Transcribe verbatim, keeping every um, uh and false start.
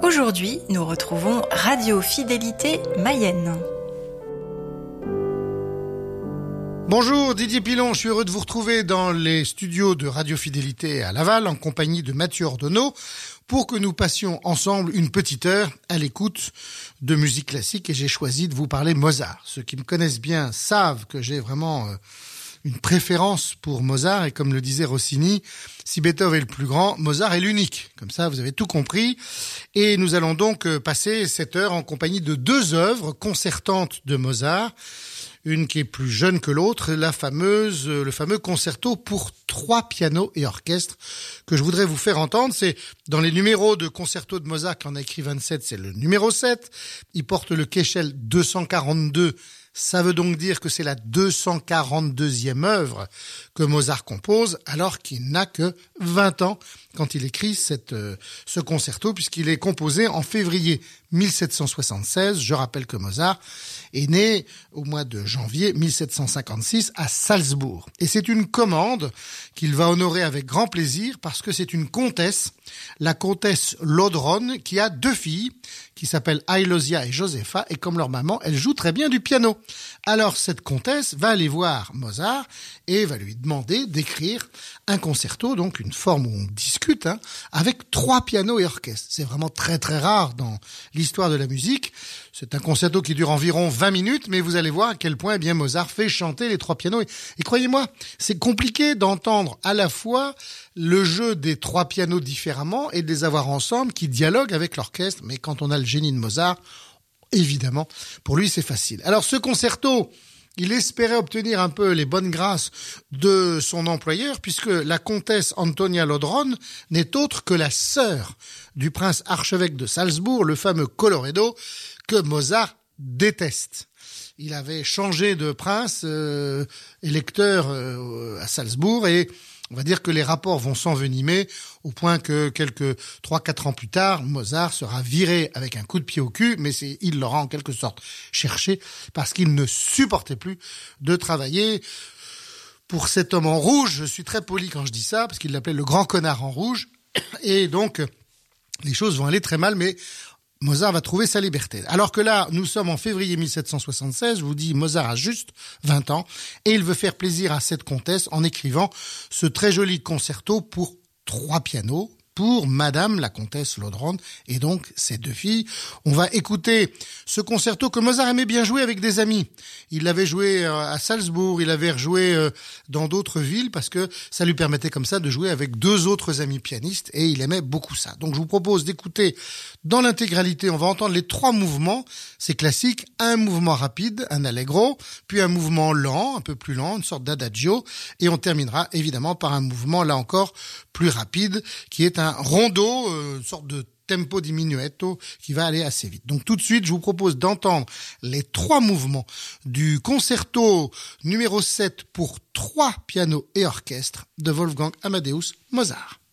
Aujourd'hui, nous retrouvons Radio Fidélité Mayenne. Bonjour, Didier Pilon, je suis heureux de vous retrouver dans les studios de Radio Fidélité à Laval en compagnie de Mathieu Ordonneau pour que nous passions ensemble une petite heure à l'écoute de musique classique et j'ai choisi de vous parler Mozart. Ceux qui me connaissent bien savent que j'ai vraiment euh, une préférence pour Mozart et comme le disait Rossini, si Beethoven est le plus grand, Mozart est l'unique. Comme ça, vous avez tout compris. Et nous allons donc passer cette heure en compagnie de deux œuvres concertantes de Mozart. Une qui est plus jeune que l'autre, la fameuse, le fameux concerto pour trois pianos et orchestre que je voudrais vous faire entendre. C'est dans les numéros de concerto de Mozart qu'on a écrit vingt-sept, c'est le numéro sept. Il porte le Keichel deux cent quarante-deux. Ça veut donc dire que c'est la deux cent quarante-deuxième œuvre que Mozart compose, alors qu'il n'a que vingt ans quand il écrit cette, euh, ce concerto, puisqu'il est composé en février mille sept cent soixante-seize. Je rappelle que Mozart est né au mois de janvier mille sept cent cinquante-six à Salzbourg. Et c'est une commande qu'il va honorer avec grand plaisir, parce que c'est une comtesse, la comtesse Lodron, qui a deux filles, qui s'appellent Ailosia et Josepha, et comme leur maman, elle joue très bien du piano. Alors cette comtesse va aller voir Mozart et va lui demander d'écrire un concerto, donc une forme où on discute, hein, avec trois pianos et orchestre. C'est vraiment très très rare dans l'histoire de la musique. C'est un concerto qui dure environ vingt minutes, mais vous allez voir à quel point eh bien Mozart fait chanter les trois pianos. Et, et croyez-moi, c'est compliqué d'entendre à la fois le jeu des trois pianos différemment et de les avoir ensemble qui dialoguent avec l'orchestre. Mais quand on a le génie de Mozart, évidemment, pour lui c'est facile. Alors ce concerto, il espérait obtenir un peu les bonnes grâces de son employeur, puisque la comtesse Antonia Lodron n'est autre que la sœur du prince archevêque de Salzbourg, le fameux Colloredo, que Mozart déteste. Il avait changé de prince euh, électeur euh, à Salzbourg et on va dire que les rapports vont s'envenimer au point que quelques trois quatre ans plus tard, Mozart sera viré avec un coup de pied au cul, mais c'est, il l'aura en quelque sorte cherché parce qu'il ne supportait plus de travailler pour cet homme en rouge. Je suis très poli quand je dis ça parce qu'il l'appelait le grand connard en rouge et donc les choses vont aller très mal, mais Mozart va trouver sa liberté. Alors que là, nous sommes en février mille sept cent soixante-seize, je vous dis, Mozart a juste vingt ans, et il veut faire plaisir à cette comtesse en écrivant ce très joli concerto pour trois pianos, pour Madame la comtesse Lodron, et donc ses deux filles. On va écouter ce concerto que Mozart aimait bien jouer avec des amis. Il l'avait joué à Salzbourg, il avait rejoué dans d'autres villes, parce que ça lui permettait comme ça de jouer avec deux autres amis pianistes, et il aimait beaucoup ça. Donc je vous propose d'écouter dans l'intégralité, on va entendre les trois mouvements, c'est classique, un mouvement rapide, un allegro, puis un mouvement lent, un peu plus lent, une sorte d'adagio, et on terminera évidemment par un mouvement, là encore, plus rapide, qui est un rondo, une sorte de tempo diminuetto qui va aller assez vite. Donc tout de suite, je vous propose d'entendre les trois mouvements du concerto numéro sept pour trois pianos et orchestre de Wolfgang Amadeus Mozart.